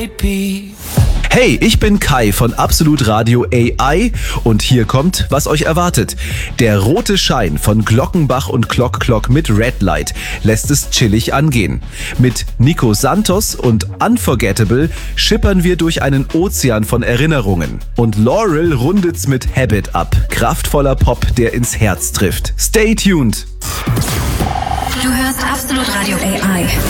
Hey, ich bin Kai von Absolut Radio AI und hier kommt, was euch erwartet. Der rote Schein von Glockenbach und Clock Clock mit Red Light lässt es chillig angehen. Mit Nico Santos und Unforgettable schippern wir durch einen Ozean von Erinnerungen. Und Laurel rundet's mit Habit ab. Kraftvoller Pop, der ins Herz trifft. Stay tuned! Du hörst Absolut Radio AI.